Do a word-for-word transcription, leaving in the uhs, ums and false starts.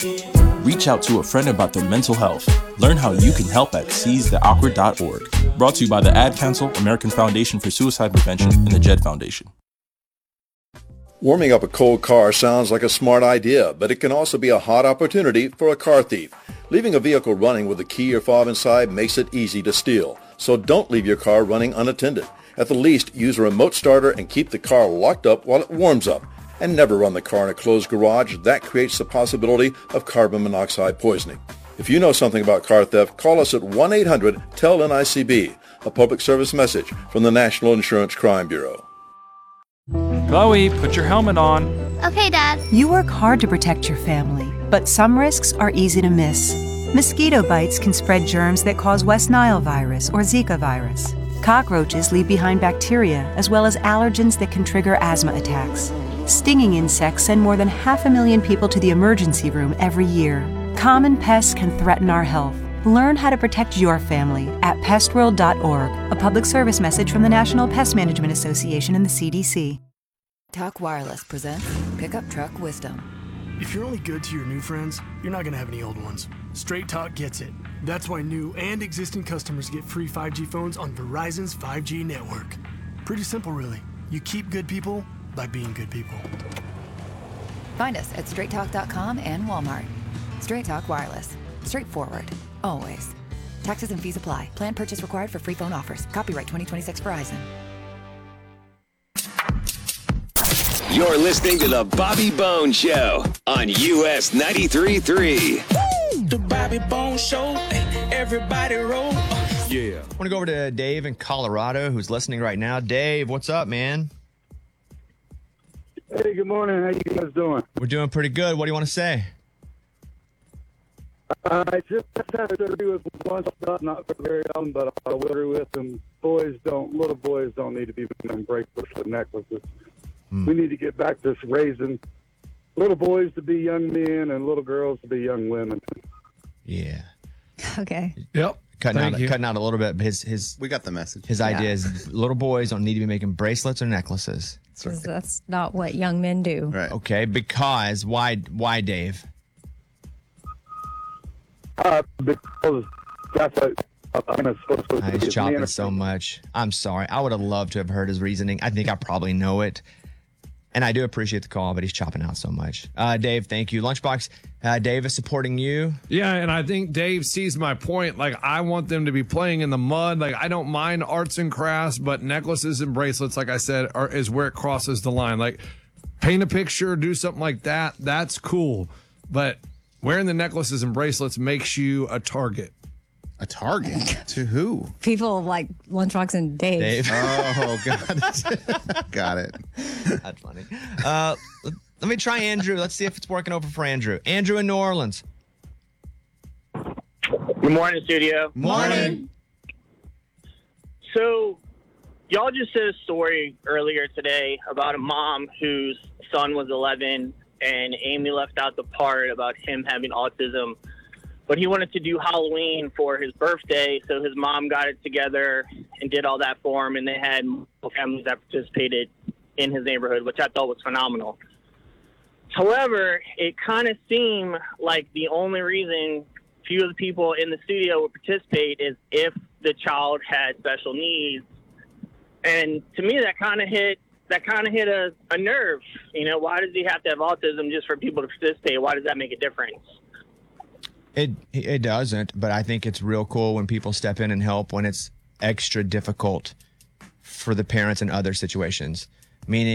Reach out to a friend about their mental health. Learn how you can help at seize the awkward dot org. Brought to you by the Ad Council, American Foundation for Suicide Prevention, and the Jed Foundation. Warming up a cold car sounds like a smart idea, but it can also be a hot opportunity for a car thief. Leaving a vehicle running with a key or fob inside makes it easy to steal. So don't leave your car running unattended. At the least, use a remote starter and keep the car locked up while it warms up. And never run the car in a closed garage. That creates the possibility of carbon monoxide poisoning. If you know something about car theft, call us at one eight hundred T E L N I C B, a public service message from the National Insurance Crime Bureau. Chloe, put your helmet on. Okay, Dad. You work hard to protect your family, but some risks are easy to miss. Mosquito bites can spread germs that cause West Nile virus or Zika virus. Cockroaches leave behind bacteria as well as allergens that can trigger asthma attacks. Stinging insects send more than half a million people to the emergency room every year. Common pests can threaten our health. Learn how to protect your family at pest world dot org, a public service message from the National Pest Management Association and the C D C. Talk Wireless presents Pickup Truck Wisdom. If you're only good to your new friends, you're not going to have any old ones. Straight Talk gets it. That's why new and existing customers get free five G phones on Verizon's five G network. Pretty simple, really. You keep good people by being good people. Find us at straight talk dot com and Walmart. Straight Talk Wireless. Straightforward. Always. Taxes and fees apply. Plan purchase required for free phone offers. Copyright twenty twenty-six Verizon. You're listening to The Bobby Bones Show on U S ninety-three point three. The Bobby Bones Show. Everybody roll. Yeah. I want to go over to Dave in Colorado who's listening right now. Dave, what's up, man? Hey, good morning. How you guys doing? We're doing pretty good. What do you want to say? Uh, I just have to agree with one stuff, not very often, but I will agree with them. Boys don't, little boys don't need to be wearing bracelets and necklaces. Mm. We need to get back to raising little boys to be young men and little girls to be young women. Yeah. Okay. Yep. Cutting Thank out, you. cutting out a little bit. But his his we got the message. His Yeah. idea is little boys don't need to be making bracelets or necklaces. That's, right. That's not what young men do. Right. Okay. Because why? Why, Dave? Uh, because that's a. I'm supposed to Uh, he's chopping so much. I'm sorry. I would have loved to have heard his reasoning. I think I probably know it. And I do appreciate the call, but he's chopping out so much. Uh, Dave, thank you. Lunchbox, uh, Dave is supporting you. Yeah, and I think Dave sees my point. Like, I want them to be playing in the mud. Like, I don't mind arts and crafts, but necklaces and bracelets, like I said, are is where it crosses the line. Like, paint a picture, do something like that. That's cool. But wearing the necklaces and bracelets makes you a target. A target? To who? People like Lunchbox and Dave. Dave. Oh, got it. Got it. That's funny. Uh, let, let me try Andrew. Let's see if it's working over for Andrew. Andrew in New Orleans. Good morning, studio. Morning. So, y'all just said a story earlier today about a mom whose son was eleven, and Amy left out the part about him having autism. But he wanted to do Halloween for his birthday, so his mom got it together and did all that for him, and they had multiple families that participated in his neighborhood, which I thought was phenomenal. However, it kind of seemed like the only reason few of the people in the studio would participate is if the child had special needs. And to me, that kind of hit that kind of hit a, a nerve. You know, why does he have to have autism just for people to participate? Why does that make a difference? It it doesn't, but I think it's real cool when people step in and help when it's extra difficult for the parents in other situations. Meaning